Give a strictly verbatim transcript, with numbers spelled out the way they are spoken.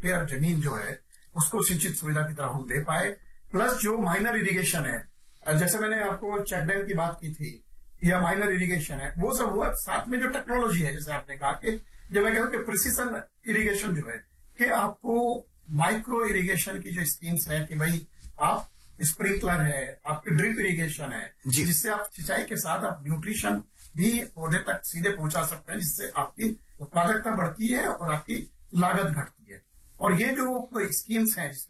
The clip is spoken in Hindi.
हेक्टेयर जमीन जो है उसको सिंचित सुविधा की तरह हम दे पाए। प्लस जो माइनर इरिगेशन है, जैसे मैंने आपको चेक डैम की बात की थी, या माइनर इरिगेशन है, वो सब हुआ। साथ में जो टेक्नोलॉजी है, जैसे आपने कहा कि जब मैं कहूँ कि प्रिसीजन इरिगेशन जो है, कि आपको माइक्रो इरिगेशन की जो स्कीम्स है कि भाई आप स्प्रिंकलर है, आपकी ड्रिप इरिगेशन है, जिससे आप सिंचाई के साथ आप न्यूट्रिशन भी पौधे तक सीधे पहुंचा सकते हैं, जिससे आपकी उत्पादकता बढ़ती है और आपकी लागत घटती है। और ये जो स्कीम्स हैं